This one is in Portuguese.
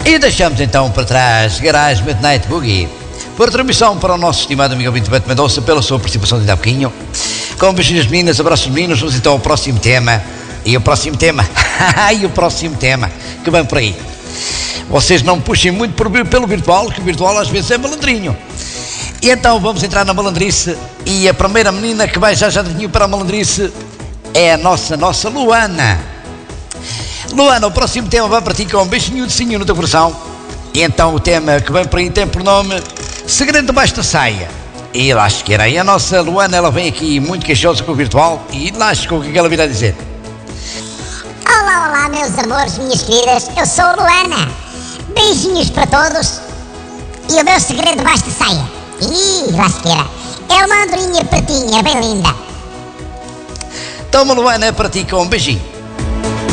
E deixamos então para trás Garage Midnight Boogie, por transmissão para o nosso estimado amigo ouvinte Beto Mendonça, pela sua participação de há bocadinho. Com beijinhos meninas, abraços meninos, vamos então ao próximo tema. E o próximo tema, e o próximo tema, que vem por aí. Vocês não puxem muito pelo virtual, que o virtual às vezes é malandrinho. E então vamos entrar na malandrice, e a primeira menina que vai já adivinho para a malandrice é a nossa Luana. Luana, o próximo tema vai para ti com um beijinho de sinho no teu coração. E então o tema que vem por aí tem por nome Segredo debaixo da saia. E lasqueira, e a nossa Luana, ela vem aqui muito queixosa com o virtual, e lasca o que ela virá dizer. Olá, olá, meus amores, minhas queridas, eu sou a Luana. Beijinhos para todos. E o meu segredo debaixo da saia. Ih, lasqueira, é uma andorinha pretinha, bem linda. Toma, Luana, é para ti com um beijinho.